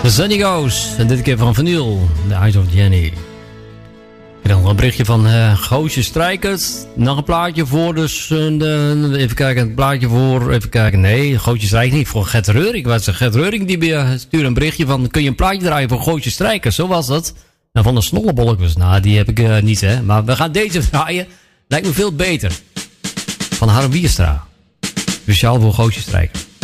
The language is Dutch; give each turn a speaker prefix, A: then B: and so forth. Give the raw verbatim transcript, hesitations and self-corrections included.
A: The Sunny Goes. En dit keer van Vinyl. The Eyes of Jenny. En dan een berichtje van uh, Goosje Strijkers. Nog een plaatje voor. Dus uh, even kijken. Een plaatje voor. Even kijken. Nee, Goosje Strijkers niet. Voor Gert Reuring. Was het Gert Reuring die uh, stuurde een berichtje van. Kun je een plaatje draaien voor Goosje Strijkers? Zo was dat. Nou, van de Snollebolletjes. Nou, die heb ik uh, niet, hè. Maar we gaan deze draaien. Lijkt me veel beter. Van Harm Wierstra. Speciaal voor Goosje Strijkers.